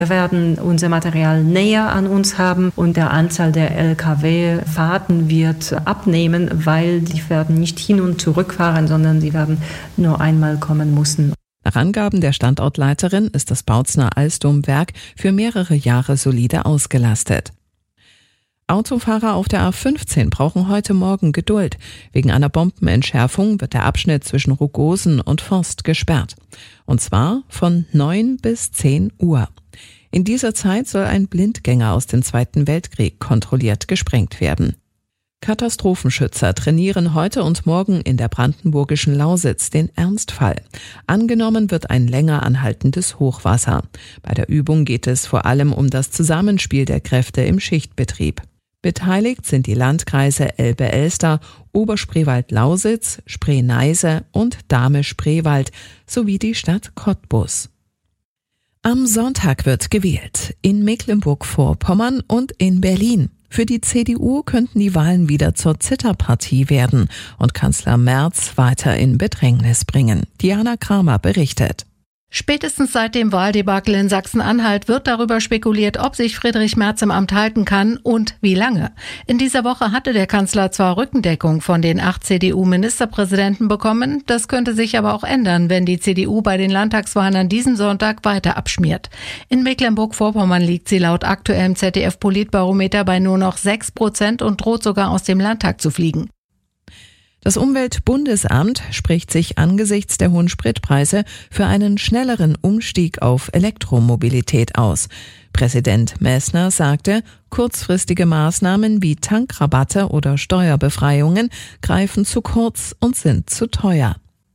Wir werden unser Material näher an uns haben und der Anzahl der Lkw-Fahrten wird abnehmen, weil die werden nicht hin und zurück fahren, sondern sie werden nur einmal kommen müssen. Nach Angaben der Standortleiterin ist das Bautzner Alstom-Werk für mehrere Jahre solide ausgelastet. Autofahrer auf der A15 brauchen heute Morgen Geduld. Wegen einer Bombenentschärfung wird der Abschnitt zwischen Rugosen und Forst gesperrt. Und zwar von 9 bis 10 Uhr. In dieser Zeit soll ein Blindgänger aus dem Zweiten Weltkrieg kontrolliert gesprengt werden. Katastrophenschützer trainieren heute und morgen in der brandenburgischen Lausitz den Ernstfall. Angenommen wird ein länger anhaltendes Hochwasser. Bei der Übung geht es vor allem um das Zusammenspiel der Kräfte im Schichtbetrieb. Beteiligt sind die Landkreise Elbe-Elster, Oberspreewald-Lausitz, Spree-Neiße und Dahme-Spreewald sowie die Stadt Cottbus. Am Sonntag wird gewählt, in Mecklenburg-Vorpommern und in Berlin. Für die CDU könnten die Wahlen wieder zur Zitterpartie werden und Kanzler Merz weiter in Bedrängnis bringen. Diana Kramer berichtet. Spätestens seit dem Wahldebakel in Sachsen-Anhalt wird darüber spekuliert, ob sich Friedrich Merz im Amt halten kann und wie lange. In dieser Woche hatte der Kanzler zwar Rückendeckung von den 8 CDU-Ministerpräsidenten bekommen, das könnte sich aber auch ändern, wenn die CDU bei den Landtagswahlen an diesem Sonntag weiter abschmiert. In Mecklenburg-Vorpommern liegt sie laut aktuellem ZDF-Politbarometer bei nur noch 6% und droht sogar aus dem Landtag zu fliegen. Das Umweltbundesamt spricht sich angesichts der hohen Spritpreise für einen schnelleren Umstieg auf Elektromobilität aus. Präsident Messner sagte, kurzfristige Maßnahmen wie Tankrabatte oder Steuerbefreiungen greifen zu kurz und sind zu teuer.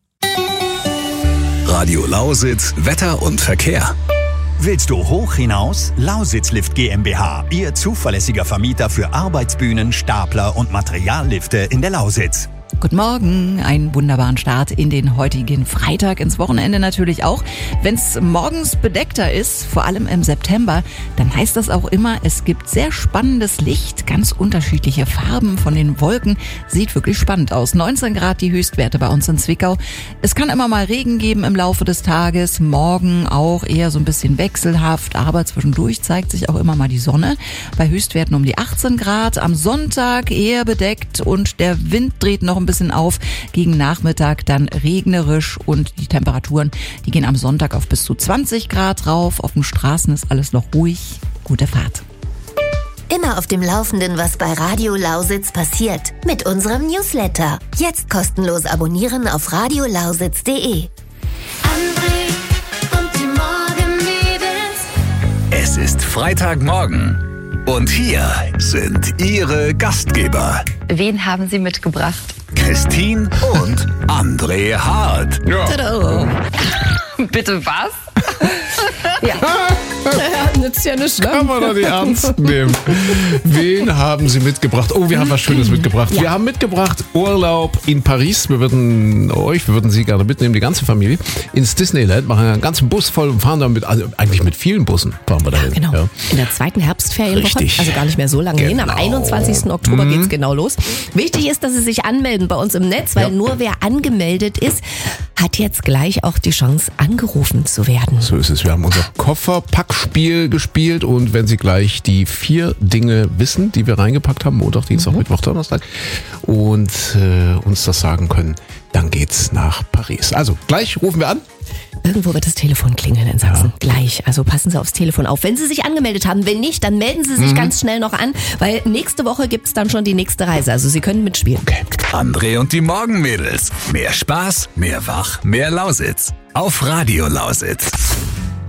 Radio Lausitz, Wetter und Verkehr. Willst du hoch hinaus? Lausitzlift GmbH, Ihr zuverlässiger Vermieter für Arbeitsbühnen, Stapler und Materiallifte in der Lausitz. Guten Morgen, einen wunderbaren Start in den heutigen Freitag, ins Wochenende natürlich auch. Wenn es morgens bedeckter ist, vor allem im September, dann heißt das auch immer, es gibt sehr spannendes Licht, ganz unterschiedliche Farben von den Wolken. Sieht wirklich spannend aus. 19 Grad die Höchstwerte bei uns in Zwickau. Es kann immer mal Regen geben im Laufe des Tages, morgen auch eher so ein bisschen wechselhaft, aber zwischendurch zeigt sich auch immer mal die Sonne. Bei Höchstwerten um die 18 Grad, am Sonntag eher bedeckt und der Wind dreht noch ein bisschen auf. Gegen Nachmittag dann regnerisch und die Temperaturen, die gehen am Sonntag auf bis zu 20 Grad rauf. Auf den Straßen ist alles noch ruhig. Gute Fahrt. Immer auf dem Laufenden, was bei Radio Lausitz passiert. Mit unserem Newsletter. Jetzt kostenlos abonnieren auf radiolausitz.de. André und die Morgenmädels. Es ist Freitagmorgen. Und hier sind Ihre Gastgeber. Wen haben Sie mitgebracht? Christine und André Hart. Ja. Bitte was? Nützt ja nicht. Kann man doch nicht ernst nehmen. Wen haben Sie mitgebracht? Oh, wir haben was Schönes mitgebracht. Ja. Wir haben mitgebracht Urlaub in Paris. Wir würden Sie gerne mitnehmen, die ganze Familie, ins Disneyland, machen einen ganzen Bus voll und fahren damit, also eigentlich mit vielen Bussen fahren wir dahin. Genau. Ja. In der zweiten Herbstferienwoche, Richtig. also gar nicht mehr so lange hin. Am 21. Oktober geht's genau los. Wichtig ist, dass Sie sich anmelden bei uns im Netz, weil nur wer angemeldet ist, hat jetzt gleich auch die Chance, angerufen zu werden. So ist es. Wir haben unser Kofferpackspiel gespielt und wenn Sie gleich die 4 Dinge wissen, die wir reingepackt haben, Montag, Dienstag, Mittwoch, Donnerstag, und uns das sagen können, dann geht's nach Paris. Also gleich rufen wir an. Irgendwo wird das Telefon klingeln in Sachsen. Ja. Gleich. Also passen Sie aufs Telefon auf. Wenn Sie sich angemeldet haben, wenn nicht, dann melden Sie sich ganz schnell noch an, weil nächste Woche gibt's dann schon die nächste Reise. Also Sie können mitspielen. Okay. André und die Morgenmädels. Mehr Spaß, mehr Wach, mehr Lausitz. Auf Radio Lausitz.